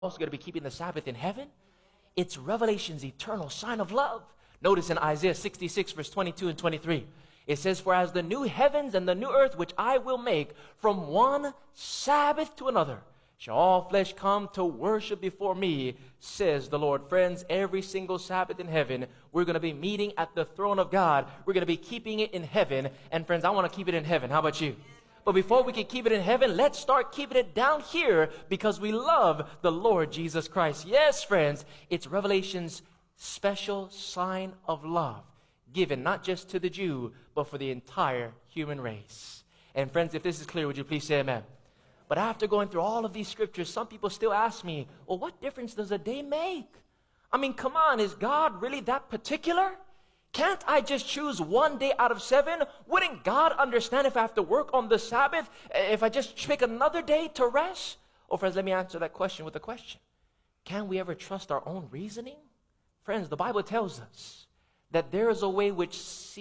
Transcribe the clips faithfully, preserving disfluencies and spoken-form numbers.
also going to be keeping the Sabbath in heaven. It's Revelation's eternal sign of love. Notice in Isaiah sixty-six, verse twenty-two and twenty-three, it says, "For as the new heavens and the new earth which I will make from one Sabbath to another, shall all flesh come to worship before me, says the Lord." Friends, every single Sabbath in heaven, we're going to be meeting at the throne of God. We're going to be keeping it in heaven. And friends, I want to keep it in heaven. How about you? But before we can keep it in heaven, let's start keeping it down here because we love the Lord Jesus Christ. Yes, friends, it's Revelation's special sign of love, given not just to the Jew, but for the entire human race. And friends, if this is clear, would you please say amen? But after going through all of these scriptures, some people still ask me, well, what difference does a day make? I mean, come on, is God really that particular? Can't I just choose one day out of seven? Wouldn't God understand if I have to work on the Sabbath, if I just pick another day to rest? Or friends, let me answer that question with a question. Can we ever trust our own reasoning? Friends, the Bible tells us that there is a way which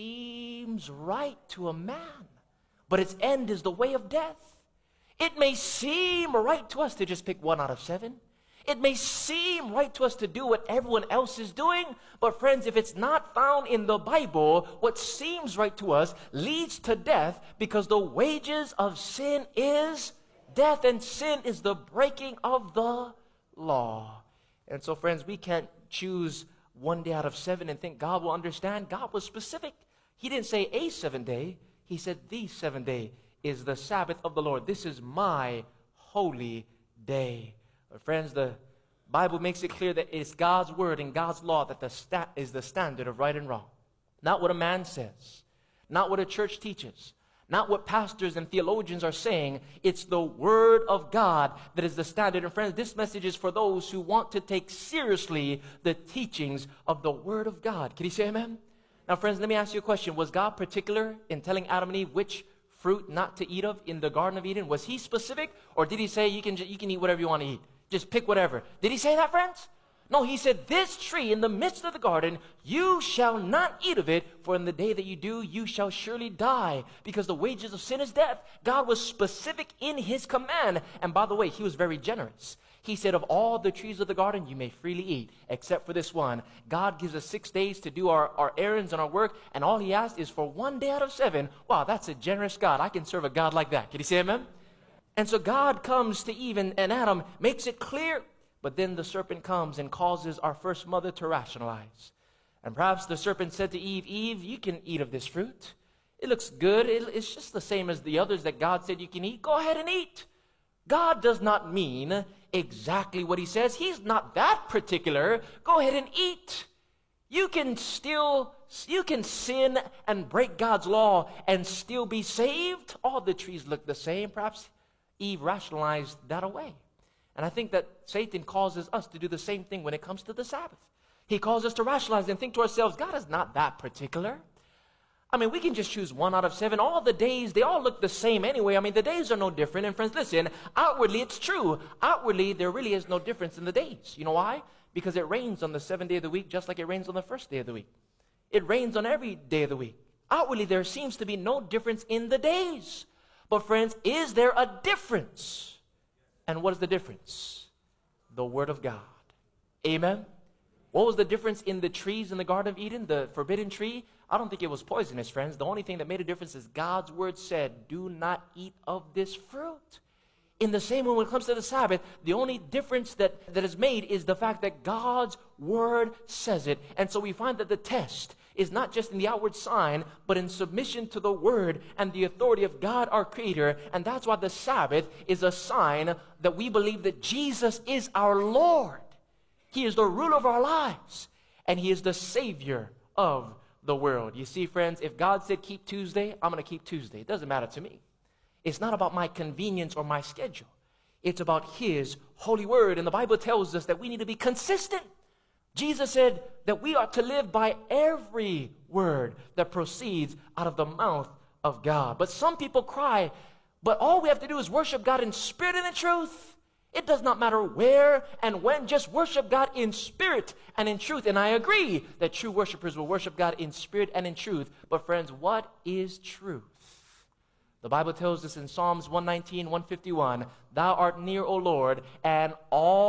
seems right to a man, but its end is the way of death. It may seem right to us to just pick one out of seven. It may seem right to us to do what everyone else is doing, but friends, if it's not found in the Bible, what seems right to us leads to death, because the wages of sin is death, and sin is the breaking of the law. And so, friends, we can't choose one day out of seven and think God will understand. God was specific. He didn't say a seven day. He said the seven day is the Sabbath of the Lord. This is my holy day. But friends, the Bible makes it clear that it's God's word and God's law that the sta- is the standard of right and wrong. Not what a man says, not what a church teaches, not what pastors and theologians are saying. It's the word of God that is the standard. And friends, this message is for those who want to take seriously the teachings of the word of God. Can you say amen? Now, friends, let me ask you a question. Was God particular in telling Adam and Eve which fruit not to eat of in the Garden of Eden? Was he specific, or did he say you can, you can eat whatever you want to eat? Just pick whatever. Did he say that, friends? No, he said, this tree in the midst of the garden, you shall not eat of it, for in the day that you do, you shall surely die, because the wages of sin is death. God was specific in his command. And by the way, he was very generous. He said, of all the trees of the garden, you may freely eat, except for this one. God gives us six days to do our, our errands and our work, and all he asked is for one day out of seven. Wow, that's a generous God. I can serve a God like that. Can you say amen? And so God comes to Eve and, and Adam, makes it clear, but then the serpent comes and causes our first mother to rationalize. And perhaps the serpent said to Eve, Eve, you can eat of this fruit. It looks good. It, it's just the same as the others that God said you can eat. Go ahead and eat. God does not mean exactly what he says. He's not that particular. Go ahead and eat. You can still, you can sin and break God's law and still be saved. All the trees look the same. Perhaps Eve rationalized that away. And I think that Satan causes us to do the same thing when it comes to the Sabbath. He calls us to rationalize and think to ourselves, God is not that particular. I mean, we can just choose one out of seven. All the days, they all look the same anyway. I mean, the days are no different. And friends, listen, outwardly it's true. Outwardly, there really is no difference in the days. You know why? Because it rains on the seventh day of the week just like it rains on the first day of the week. It rains on every day of the week. Outwardly, there seems to be no difference in the days. But friends, is there a difference? And what is the difference? The Word of God. Amen? What was the difference in the trees in the Garden of Eden, the forbidden tree? I don't think it was poisonous, friends. The only thing that made a difference is God's Word said, do not eat of this fruit. In the same way, when it comes to the Sabbath, the only difference that, that is made is the fact that God's Word says it. And so we find that the test is not just in the outward sign, but in submission to the Word and the authority of God, our Creator. And that's why the Sabbath is a sign that we believe that Jesus is our Lord. He is the ruler of our lives, and He is the Savior of the world. You see, friends, if God said keep Tuesday, I'm going to keep Tuesday. It doesn't matter to me. It's not about my convenience or my schedule. It's about His holy word. And the Bible tells us that we need to be consistent. Jesus said that we are to live by every word that proceeds out of the mouth of God. But some people cry, but all we have to do is worship God in spirit and in truth. It does not matter where and when, just worship God in spirit and in truth. And I agree that true worshipers will worship God in spirit and in truth. But friends, what is truth? The Bible tells us in Psalms one nineteen, one fifty-one, thou art near, O Lord, and all